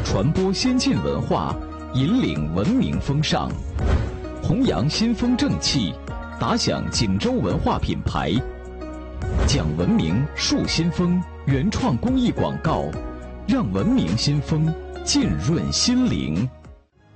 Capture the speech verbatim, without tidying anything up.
传播先进文化，引领文明风尚，弘扬新风正气，打响锦州文化品牌。讲文明树新风原创公益广告，让文明新风浸润心灵。